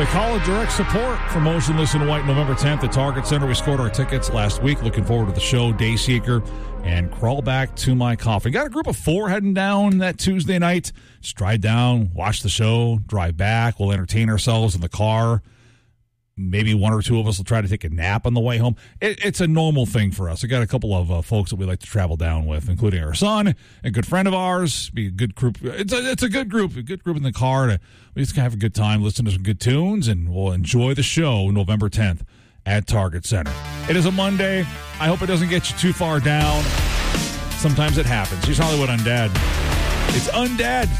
They call it direct support for Motionless in White November 10th at Target Center. We scored our tickets last week. Looking forward to the show, Dayseeker, and Crawl Back to My Coffin. Got a group of 4 heading down that Tuesday night. Just drive down, watch the show, drive back. We'll entertain ourselves in the car. Maybe 1 or 2 of us will try to take a nap on the way home. It's a normal thing for us. I got a couple of folks that we like to travel down with, including our son, a good friend of ours. Be a good group. It's a good group in the car. We just have a good time, listen to some good tunes, and we'll enjoy the show November 10th at Target Center. It is a Monday. I hope it doesn't get you too far down. Sometimes it happens. Here's Hollywood Undead. It's Undead.